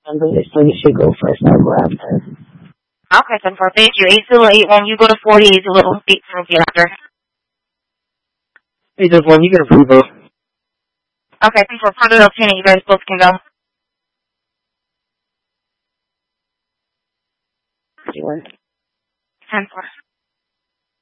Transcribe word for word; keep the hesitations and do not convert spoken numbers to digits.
And then this lady should go first. I'll go after. Okay, ten four. Thank you. eight zero eight one, you go to forty, eight zero eight from you after. Hey, just one, you get approval. Okay, ten four. Further obtaining, you guys both can go. You want? ten four.